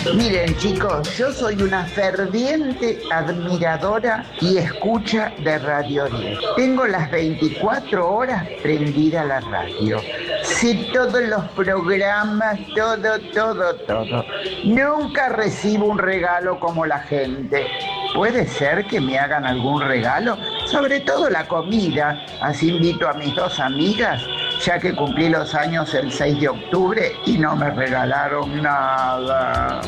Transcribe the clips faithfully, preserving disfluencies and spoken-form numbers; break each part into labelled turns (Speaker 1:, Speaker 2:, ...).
Speaker 1: Miren, chicos, yo soy una ferviente admiradora y escucha de Radio diez. Tengo las veinticuatro horas prendida la radio. Sé todos los programas, todo, todo, todo. Nunca recibo un regalo como la gente. ¿Puede ser que me hagan algún regalo? Sobre todo la comida. Así invito a mis dos amigas, ya que cumplí los años el seis de octubre y no me regalaron nada.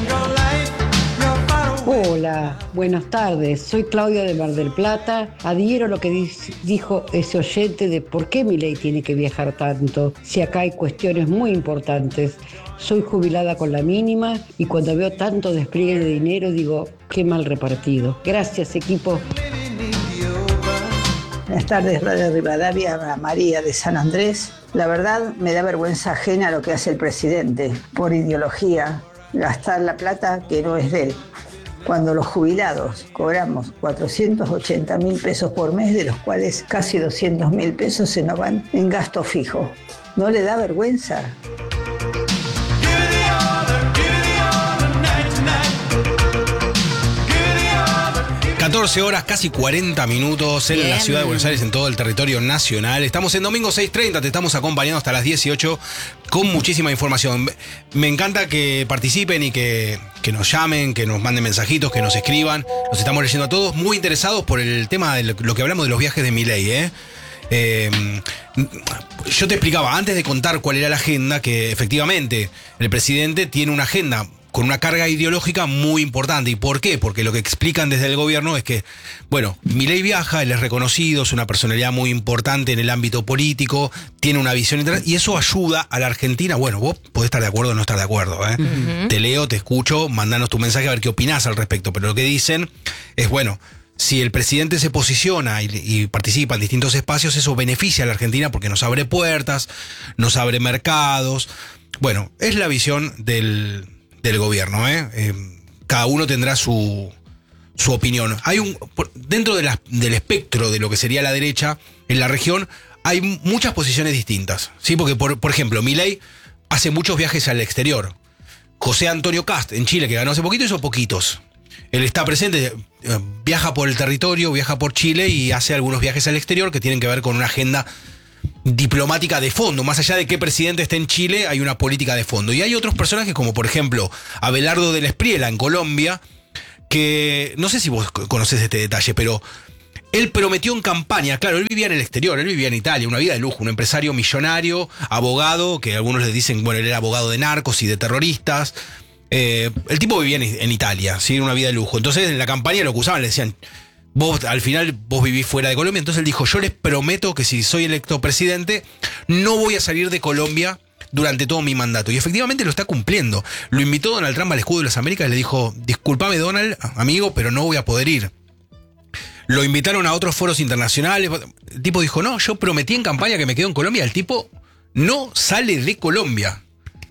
Speaker 2: Hola, buenas tardes. Soy Claudia de Mar del Plata. Adhiero a lo que dijo ese oyente de por qué Milei tiene que viajar tanto, si acá hay cuestiones muy importantes. Soy jubilada con la mínima y cuando veo tanto despliegue de dinero digo, qué mal repartido. Gracias, equipo.
Speaker 3: Buenas tardes, Radio Rivadavia, María de San Andrés. La verdad me da vergüenza ajena lo que hace el presidente, por ideología, gastar la plata que no es de él. Cuando los jubilados cobramos cuatrocientos ochenta mil pesos por mes, de los cuales casi doscientos mil pesos se nos van en gasto fijo. ¿No le da vergüenza?
Speaker 4: catorce horas, casi cuarenta minutos en
Speaker 5: Bien.
Speaker 4: la ciudad de Buenos Aires, en todo el territorio nacional. Estamos en domingo seis treinta, te estamos acompañando hasta las dieciocho con muchísima información. Me encanta que participen y que, que nos llamen, que nos manden mensajitos, que nos escriban. Los estamos leyendo a todos, muy interesados por el tema de lo que hablamos de los viajes de Milei, ¿eh? Eh, yo te explicaba antes de contar cuál era la agenda, que efectivamente el presidente tiene una agenda con una carga ideológica muy importante. ¿Y por qué? Porque lo que explican desde el gobierno es que, bueno, Milei viaja, él es reconocido, es una personalidad muy importante en el ámbito político, tiene una visión internacional, y eso ayuda a la Argentina. Bueno, vos podés estar de acuerdo o no estar de acuerdo, ¿eh? Uh-huh. Te leo, te escucho, mandanos tu mensaje a ver qué opinás al respecto. Pero lo que dicen es, bueno, si el presidente se posiciona y, y participa en distintos espacios, eso beneficia a la Argentina porque nos abre puertas, nos abre mercados. Bueno, es la visión del... del gobierno, ¿eh? Eh, cada uno tendrá su, su opinión. Hay un dentro de la, del espectro de lo que sería la derecha en la región hay muchas posiciones distintas, ¿sí? Porque por, por ejemplo, Milei hace muchos viajes al exterior. José Antonio Kast en Chile, que ganó hace poquito, hizo poquitos. Él está presente, viaja por el territorio, viaja por Chile y hace algunos viajes al exterior que tienen que ver con una agenda diplomática de fondo. Más allá de qué presidente esté en Chile, hay una política de fondo. Y hay otros personajes como por ejemplo Abelardo de la Espriella en Colombia, que no sé si vos conocés este detalle, pero él prometió en campaña, claro, él vivía en el exterior, él vivía en Italia, una vida de lujo, un empresario millonario, abogado, que algunos le dicen, bueno, él era abogado de narcos y de terroristas. Eh, el tipo vivía en, en Italia, ¿sí? Una vida de lujo. Entonces en la campaña lo acusaban, le decían, vos al final vos vivís fuera de Colombia. Entonces él dijo, yo les prometo que si soy electo presidente no voy a salir de Colombia durante todo mi mandato. Y efectivamente lo está cumpliendo. Lo invitó Donald Trump al Escudo de las Américas y le dijo, discúlpame Donald, amigo, pero no voy a poder ir. Lo invitaron a otros foros internacionales. El tipo dijo, no, yo prometí en campaña que me quedo en Colombia. El tipo no sale de Colombia.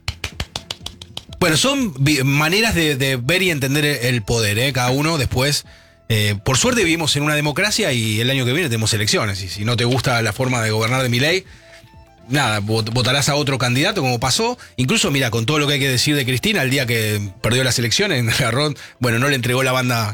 Speaker 4: Bueno, son maneras de, de ver y entender el poder, ¿eh? Cada uno después... Eh, por suerte vivimos en una democracia y el año que viene tenemos elecciones. Y si no te gusta la forma de gobernar de Milei, nada, votarás a otro candidato como pasó. Incluso, mira, con todo lo que hay que decir de Cristina, el día que perdió las elecciones, agarró, bueno, no le entregó la banda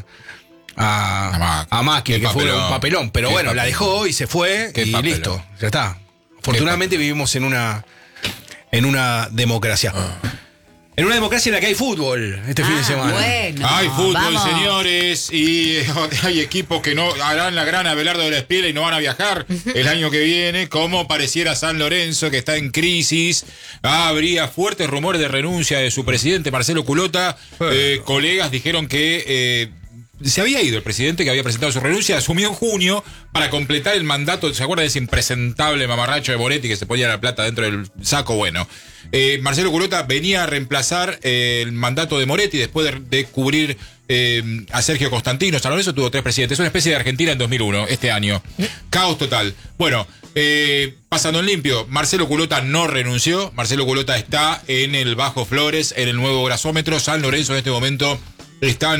Speaker 4: a, a Macri, que fue un papelón. Pero bueno, papelón. La dejó y se fue y papelón. Listo, ya está. Afortunadamente vivimos en una, en una democracia. Ah. En una democracia en la que hay fútbol este ah, fin de semana.
Speaker 5: Bueno,
Speaker 6: hay fútbol,
Speaker 5: vamos.
Speaker 6: Señores, y hay equipos que no harán la gran Abelardo de la Espriella y no van a viajar el año que viene, como pareciera San Lorenzo, que está en crisis. Ah, habría fuertes rumores de renuncia de su presidente, Marcelo Culota. Eh, colegas dijeron que... Eh, se había ido el presidente que había presentado su renuncia, asumió en junio para completar el mandato. ¿Se acuerdan de ese impresentable mamarracho de Moretti que se ponía la plata dentro del saco? Bueno, eh, Marcelo Culota venía a reemplazar eh, el mandato de Moretti después de, de cubrir eh, a Sergio Constantino. San Lorenzo tuvo tres presidentes, es una especie de Argentina en dos mil uno, este año. Caos total. Bueno, eh, pasando en limpio, Marcelo Culota no renunció. Marcelo Culota está en el Bajo Flores, en el nuevo gasómetro. San Lorenzo en este momento están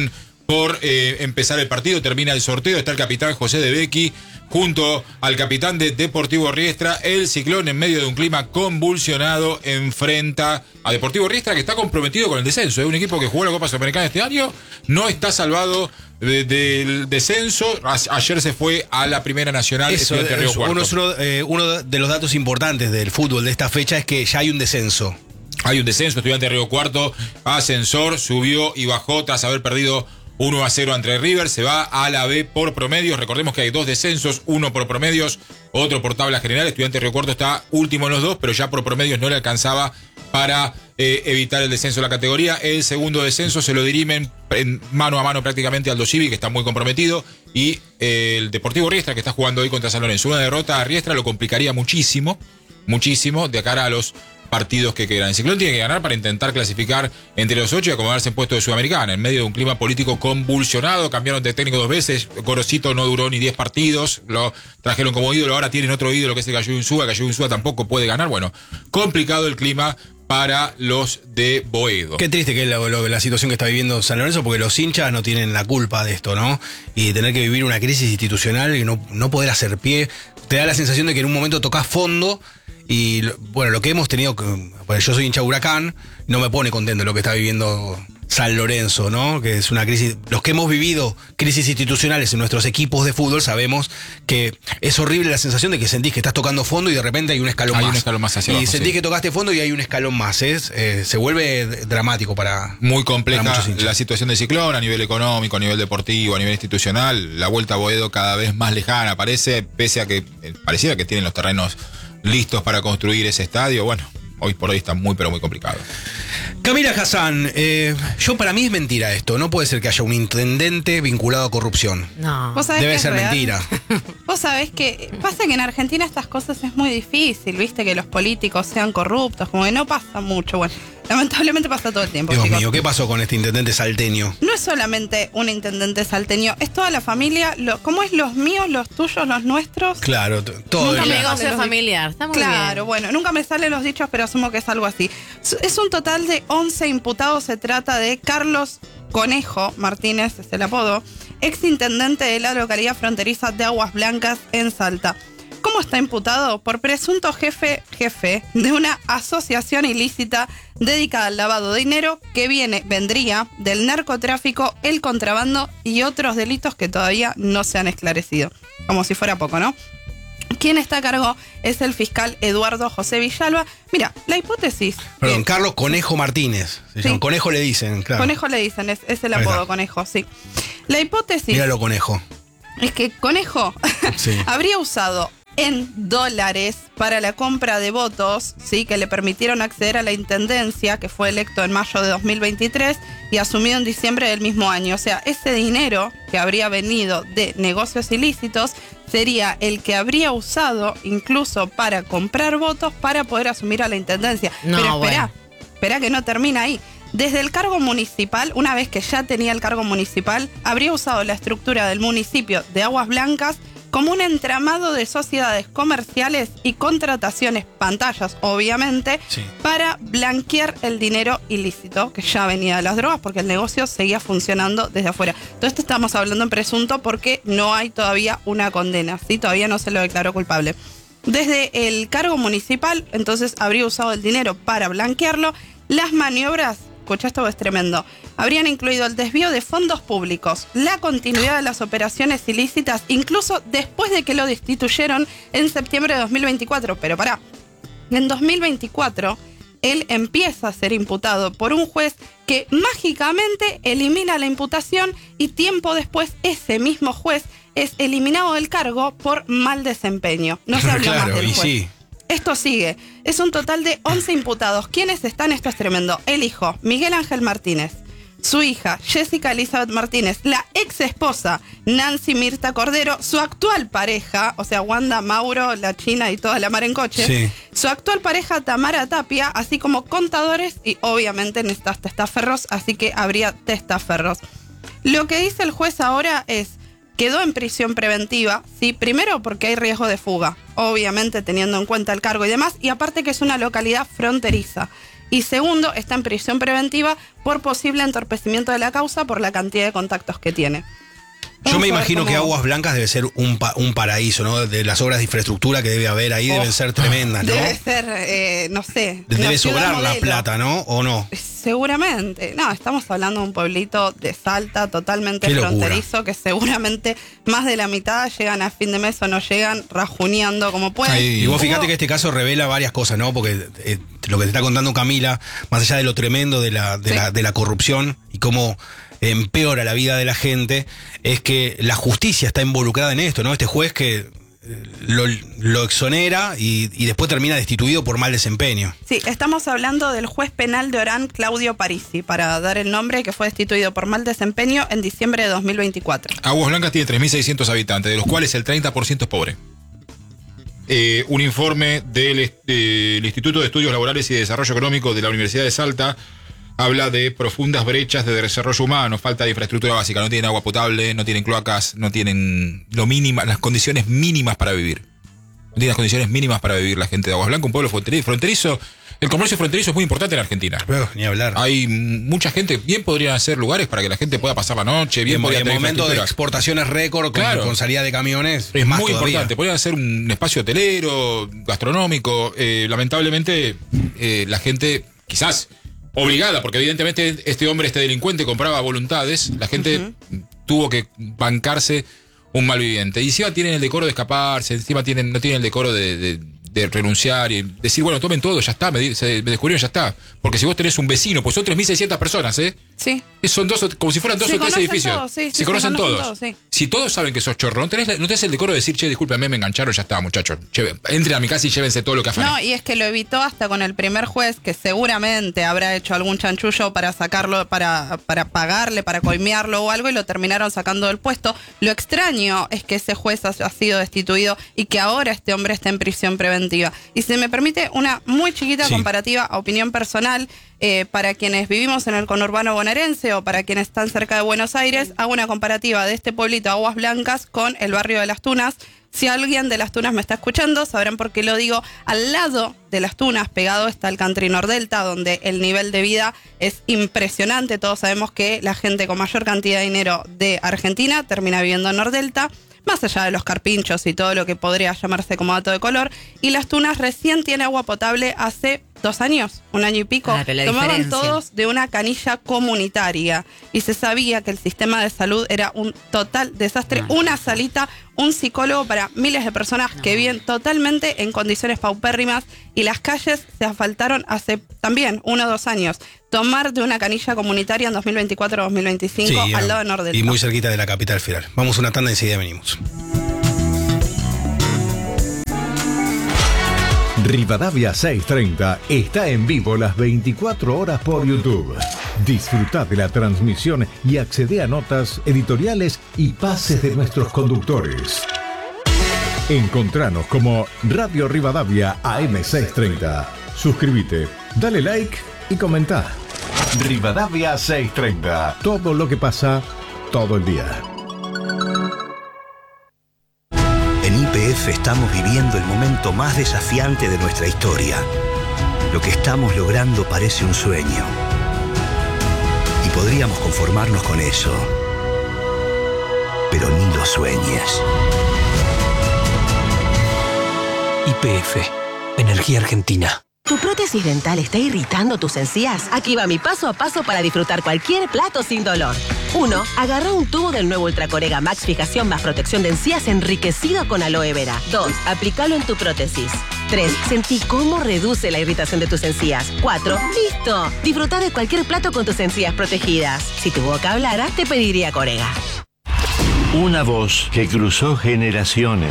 Speaker 6: por eh, empezar el partido. Termina el sorteo, está el capitán José de Becchi junto al capitán de Deportivo Riestra. El Ciclón, en medio de un clima convulsionado, enfrenta a Deportivo Riestra, que está comprometido con el descenso. Es un equipo que jugó la Copa Sudamericana este año, no está salvado de, del descenso. A, ayer se fue a la Primera Nacional.
Speaker 4: Eso,
Speaker 6: Estudiante Río
Speaker 4: eso, uno, es uno, eh, uno de los datos importantes del fútbol de esta fecha es que ya hay un descenso.
Speaker 6: Hay un descenso, Estudiante de Río Cuarto, ascensor, subió y bajó tras haber perdido uno a cero ante River, se va a la B por promedios. Recordemos que hay dos descensos, uno por promedios, otro por tabla general. Estudiante de Río Cuarto está último en los dos, pero ya por promedios no le alcanzaba para eh, evitar el descenso de la categoría. El segundo descenso se lo dirimen en mano a mano prácticamente Aldo Civi, que está muy comprometido, y eh, el Deportivo Riestra, que está jugando hoy contra San Lorenzo. Una derrota a Riestra lo complicaría muchísimo, muchísimo de cara a los partidos que quedan. El Ciclón tiene que ganar para intentar clasificar entre los ocho y acomodarse en puesto de Sudamericana, en medio de un clima político convulsionado. Cambiaron de técnico dos veces, Gorosito no duró ni diez partidos, lo trajeron como ídolo, ahora tienen otro ídolo que es el Gallo Insúa, Gallo Insúa tampoco puede ganar. Bueno, complicado el clima para los de Boedo.
Speaker 4: Qué triste que es la, lo, la situación que está viviendo San Lorenzo, porque los hinchas no tienen la culpa de esto, ¿no? Y tener que vivir una crisis institucional y no, no poder hacer pie, te da la sensación de que en un momento tocas fondo. Y bueno, lo que hemos tenido, pues yo soy hincha de Huracán, no me pone contento lo que está viviendo San Lorenzo, ¿no? Que es una crisis. Los que hemos vivido crisis institucionales en nuestros equipos de fútbol sabemos que es horrible la sensación de que sentís que estás tocando fondo y de repente hay un escalón
Speaker 6: hay
Speaker 4: más.
Speaker 6: Un escalón más hacia
Speaker 4: y
Speaker 6: abajo,
Speaker 4: sentís
Speaker 6: sí.
Speaker 4: que tocaste fondo y hay un escalón más. Es, eh, se vuelve dramático para.
Speaker 6: Muy compleja
Speaker 4: para muchos hinchas.
Speaker 6: La situación del Ciclón a nivel económico, a nivel deportivo, a nivel institucional. La vuelta a Boedo cada vez más lejana parece, pese a que eh, pareciera que tienen los terrenos listos para construir ese estadio. Bueno, hoy por hoy está muy pero muy complicado.
Speaker 4: Camila Hassan, eh, yo para mí es mentira esto. No puede ser que haya un intendente vinculado a corrupción.
Speaker 5: No.
Speaker 7: ¿Vos sabés
Speaker 4: Debe
Speaker 7: que es
Speaker 4: ser
Speaker 7: real?
Speaker 4: mentira.
Speaker 7: Vos sabés que pasa que en Argentina estas cosas es muy difícil, viste, que los políticos sean corruptos, como que no pasa mucho. Bueno, lamentablemente pasa todo el tiempo.
Speaker 4: Dios
Speaker 7: chicos.
Speaker 4: mío, ¿qué pasó con este intendente salteño?
Speaker 7: No es solamente un intendente salteño, es toda la familia, lo, ¿cómo es los míos, los tuyos, los nuestros?
Speaker 4: Claro, t- todo.
Speaker 7: Nunca
Speaker 4: el-
Speaker 7: me
Speaker 5: Un negocio
Speaker 7: Los-
Speaker 5: familiar, está muy
Speaker 7: Claro,
Speaker 5: bien.
Speaker 7: bueno, nunca me salen los dichos, pero asumo que es algo así. Es un total de once imputados, se trata de Carlos Conejo Martínez, es el apodo, ex intendente de la localidad fronteriza de Aguas Blancas en Salta. ¿Cómo está imputado? Por presunto jefe, jefe de una asociación ilícita dedicada al lavado de dinero que viene, vendría del narcotráfico, el contrabando y otros delitos que todavía no se han esclarecido. Como si fuera poco, ¿no? Quien está a cargo es el fiscal Eduardo José Villalba. Mira, la hipótesis...
Speaker 4: Perdón,
Speaker 7: que-
Speaker 4: Carlos Conejo Martínez. Se llama.
Speaker 7: Sí.
Speaker 4: Conejo le dicen, claro.
Speaker 7: Conejo le dicen, es, es el
Speaker 4: Ahí
Speaker 7: apodo
Speaker 4: está.
Speaker 7: Conejo, sí. La hipótesis
Speaker 4: Míralo, Conejo.
Speaker 7: es que Conejo
Speaker 4: Sí.
Speaker 7: habría usado en dólares para la compra de votos, sí, que le permitieron acceder a la intendencia, que fue electo en mayo de dos mil veintitrés y asumido en diciembre del mismo año. O sea, ese dinero que habría venido de negocios ilícitos sería el que habría usado incluso para comprar votos para poder asumir a la intendencia.
Speaker 5: No,
Speaker 7: Pero espera,
Speaker 5: bueno.
Speaker 7: espera que no termina ahí. Desde el cargo municipal, una vez que ya tenía el cargo municipal, habría usado la estructura del municipio de Aguas Blancas como un entramado de sociedades comerciales y contrataciones, pantallas obviamente,
Speaker 4: Sí.
Speaker 7: para blanquear el dinero ilícito que ya venía de las drogas, porque el negocio seguía funcionando desde afuera. Todo esto estamos hablando en presunto porque no hay todavía una condena, ¿sí? Todavía no se lo declaró culpable. Desde el cargo municipal, entonces habría usado el dinero para blanquearlo. Las maniobras, escucha, esto es tremendo, habrían incluido el desvío de fondos públicos, la continuidad de las operaciones ilícitas, incluso después de que lo destituyeron en septiembre de dos mil veinticuatro. Pero pará, en dos mil veinticuatro él empieza a ser imputado por un juez que mágicamente elimina la imputación y tiempo después ese mismo juez es eliminado del cargo por mal desempeño. No se habla
Speaker 4: Claro,
Speaker 7: más del
Speaker 4: y
Speaker 7: juez.
Speaker 4: sí.
Speaker 7: Esto sigue. Es un total de once imputados. ¿Quiénes están? Esto es tremendo. El hijo, Miguel Ángel Martínez. Su hija, Jessica Elizabeth Martínez. La ex esposa, Nancy Mirta Cordero. Su actual pareja, o sea, Wanda Mauro, la China y toda la mar en coche.
Speaker 4: Sí.
Speaker 7: Su actual pareja, Tamara Tapia, así como contadores y obviamente necesitas testaferros, así que habría testaferros. Lo que dice el juez ahora es: quedó en prisión preventiva, sí, primero porque hay riesgo de fuga, obviamente teniendo en cuenta el cargo y demás, y aparte que es una localidad fronteriza. Y segundo, está en prisión preventiva por posible entorpecimiento de la causa por la cantidad de contactos que tiene.
Speaker 4: Yo
Speaker 7: Vamos
Speaker 4: me
Speaker 7: a ver
Speaker 4: imagino
Speaker 7: cómo-
Speaker 4: que Aguas Blancas debe ser un, pa- un paraíso, ¿no? De las obras de infraestructura que debe haber ahí
Speaker 7: Oh,
Speaker 4: deben ser tremendas, ¿no?
Speaker 7: Debe ser, eh, no sé.
Speaker 4: Debe
Speaker 7: una ciudad
Speaker 4: sobrar la
Speaker 7: modelo.
Speaker 4: plata, ¿no? ¿O no?
Speaker 7: Seguramente. No, estamos hablando de un pueblito de Salta totalmente
Speaker 4: Qué locura.
Speaker 7: fronterizo que seguramente más de la mitad llegan a fin de mes o no llegan rajuneando como pueden.
Speaker 6: Ahí-
Speaker 4: Y vos fíjate
Speaker 7: Hubo-
Speaker 4: que este caso revela varias cosas, ¿no? Porque eh, lo que te está contando Camila, más allá de lo tremendo de la, de
Speaker 7: Sí.
Speaker 4: la, de la corrupción y cómo empeora la vida de la gente, es que la justicia está involucrada en esto, ¿no? Este juez que eh, lo, lo exonera y, y después termina destituido por mal desempeño.
Speaker 7: Sí, estamos hablando del juez penal de Orán, Claudio Parisi, para dar el nombre, que fue destituido por mal desempeño en diciembre de dos mil veinticuatro.
Speaker 6: Aguas Blancas tiene tres mil seiscientos habitantes, de los cuales el treinta por ciento es pobre. Eh, un informe del, est- del Instituto de Estudios Laborales y de Desarrollo Económico de la Universidad de Salta habla de profundas brechas de desarrollo humano, falta de infraestructura básica, no tienen agua potable, no tienen cloacas, no tienen lo mínima, las condiciones mínimas para vivir. No tienen las condiciones mínimas para vivir la gente de Aguas Blancas, un pueblo fronterizo. fronterizo el comercio fronterizo es muy importante en Argentina.
Speaker 4: Bueno, ni hablar.
Speaker 6: Hay mucha gente, bien podrían hacer lugares para que la gente pueda pasar la noche, bien
Speaker 4: en
Speaker 6: podría
Speaker 4: en
Speaker 6: tener
Speaker 4: momento de
Speaker 6: infraestructura.
Speaker 4: exportaciones récord con,
Speaker 6: Claro.
Speaker 4: con salida de camiones.
Speaker 6: Es
Speaker 4: más
Speaker 6: muy
Speaker 4: todavía.
Speaker 6: importante. Podrían hacer un espacio hotelero, gastronómico. Eh, lamentablemente, eh, la gente, quizás obligada, porque evidentemente este hombre, este delincuente, compraba voluntades. La gente tuvo que bancarse un malviviente. Y encima tienen el decoro de escaparse, encima tienen, no tienen el decoro de, de- de renunciar y decir, bueno, tomen todo, ya está, me, di- se- me descubrieron, ya está. Porque si vos tenés un vecino, pues son tres mil seiscientas personas, ¿eh?
Speaker 7: Sí.
Speaker 6: Son dos, o- como si fueran dos
Speaker 7: Se
Speaker 6: o tres
Speaker 7: conocen
Speaker 6: edificios.
Speaker 7: todos, sí, sí,
Speaker 6: se
Speaker 7: se
Speaker 6: conocen
Speaker 7: conocen
Speaker 6: todos.
Speaker 7: todos, sí.
Speaker 6: Si todos saben que sos chorro, no tenés, la- no tenés el decoro de decir, che, discúlpeme, me engancharon, ya está, muchachos. Che, entren a mi casa y llévense todo lo que afané.
Speaker 7: No, y es que lo evitó hasta con el primer juez, que seguramente habrá hecho algún chanchullo para sacarlo, para, para pagarle, para coimearlo o algo, y lo terminaron sacando del puesto. Lo extraño es que ese juez ha, ha sido destituido y que ahora este hombre está en prisión preventiva. Y se me permite una muy chiquita
Speaker 4: Sí.
Speaker 7: comparativa a opinión personal, eh, para quienes vivimos en el conurbano bonaerense o para quienes están cerca de Buenos Aires, hago una comparativa de este pueblito Aguas Blancas con el barrio de Las Tunas. Si alguien de Las Tunas me está escuchando, sabrán por qué lo digo. Al lado de Las Tunas, pegado, está el Country Nordelta, donde el nivel de vida es impresionante. Todos sabemos que la gente con mayor cantidad de dinero de Argentina termina viviendo en Nordelta, más allá de los carpinchos y todo lo que podría llamarse como dato de color. Y Las Tunas recién tiene agua potable hace dos años, un año y pico.
Speaker 5: Ah, pero la
Speaker 7: Tomaban
Speaker 5: diferencia.
Speaker 7: todos de una canilla comunitaria y se sabía que el sistema de salud era un total desastre.
Speaker 5: No.
Speaker 7: Una salita, un psicólogo para miles de personas que viven totalmente en condiciones paupérrimas, y las calles se asfaltaron hace también uno o dos años. Tomar de una canilla comunitaria en dos mil veinticuatro dos mil veinticinco
Speaker 4: Sí,
Speaker 7: al
Speaker 4: eh,
Speaker 7: lado de Nordelta.
Speaker 4: y muy cerquita de la capital federal. Vamos a una tanda y enseguida venimos.
Speaker 8: Rivadavia seiscientos treinta está en vivo las veinticuatro horas por YouTube. Disfruta de la transmisión y accede a notas, editoriales y pases de nuestros conductores. Encontranos como Radio Rivadavia A M seiscientos treinta. Suscríbete, dale like y comenta. Rivadavia seiscientos treinta. Todo lo que pasa todo el día.
Speaker 9: En Y P F estamos viviendo el momento más desafiante de nuestra historia. Lo que estamos logrando parece un sueño. Y podríamos conformarnos con eso. Pero ni lo sueñes.
Speaker 10: Y P F, Energía Argentina.
Speaker 11: ¿Tu prótesis dental está irritando tus encías? Aquí va mi paso a paso para disfrutar cualquier plato sin dolor. uno. Agarra un tubo del nuevo Ultracorega Max Fijación más protección de encías enriquecido con aloe vera. dos. Aplícalo en tu prótesis. tres. Sentí cómo reduce la irritación de tus encías. cuatro. ¡Listo! Disfruta de cualquier plato con tus encías protegidas. Si tu boca hablara, te pediría Corega.
Speaker 12: Una voz que cruzó generaciones.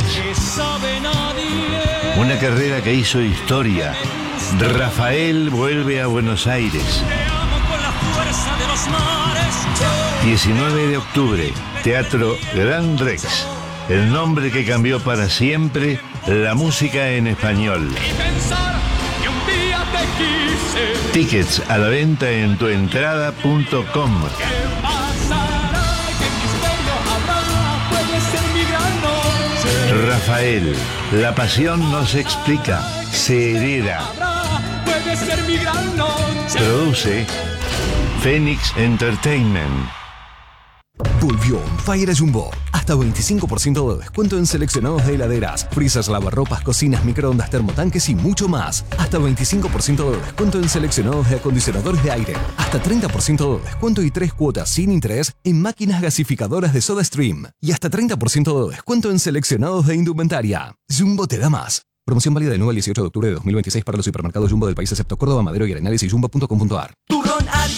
Speaker 12: Una carrera que hizo historia. Rafael vuelve a Buenos Aires. diecinueve de octubre, Teatro Gran Rex. El nombre que cambió para siempre la música en español. Tickets a la venta en tuentrada punto com. Rafael, la pasión no se explica, se hereda.
Speaker 5: ser mi gran noche.
Speaker 12: Produce Phoenix Entertainment.
Speaker 13: Volvió On Fire a Jumbo. Hasta veinticinco por ciento de descuento en seleccionados de heladeras, freezers, lavarropas, cocinas, microondas, termotanques y mucho más. Hasta veinticinco por ciento de descuento en seleccionados de acondicionadores de aire. Hasta treinta por ciento de descuento y tres cuotas sin interés en máquinas gasificadoras de SodaStream. Y hasta treinta por ciento de descuento en seleccionados de indumentaria. Jumbo te da más. Promoción válida del nueve al dieciocho de octubre de dos mil veintiséis para los supermercados Jumbo del país excepto Córdoba, Madero y Arenales y jumbo punto com punto ar.
Speaker 5: Turrón al